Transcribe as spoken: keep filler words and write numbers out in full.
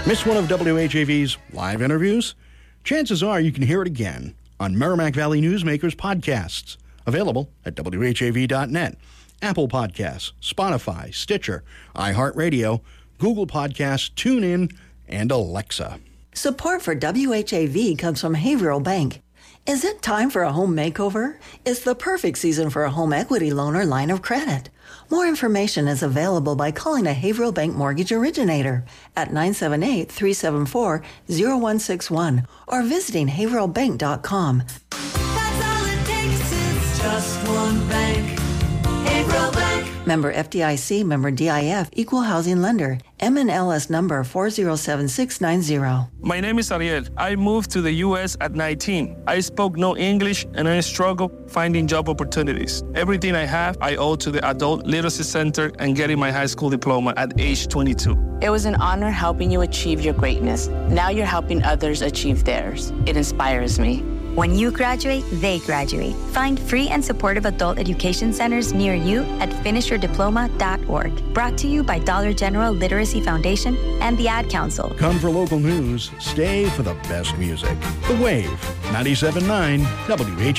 Miss one of W H A V's live interviews? Chances are you can hear it again on Merrimack Valley Newsmakers podcasts, available at W H A V dot net, Apple Podcasts, Spotify, Stitcher, iHeartRadio, Google Podcasts, TuneIn, and Alexa. Support for W H A V comes from Haverhill Bank. Is it time for a home makeover? It's the perfect season for a home equity loan or line of credit. More information is available by calling a Haverhill Bank mortgage originator at nine seven eight, three seven four, zero one six one or visiting haverhill bank dot com. That's all it takes is just one bank. Haverhill Bank. Member F D I C, member D I F, equal housing lender. M N L S number four zero seven six nine zero. My name is Ariel. I moved to the U S at nineteen. I spoke no English and I struggled finding job opportunities. Everything I have, I owe to the Adult Literacy Center and getting my high school diploma at age twenty-two. It was an honor helping you achieve your greatness. Now you're helping others achieve theirs. It inspires me. When you graduate, they graduate. Find free and supportive adult education centers near you at finish your diploma dot org. Brought to you by Dollar General Literacy Foundation and the Ad Council. Come for local news, stay for the best music. The Wave, ninety-seven point nine W H A V.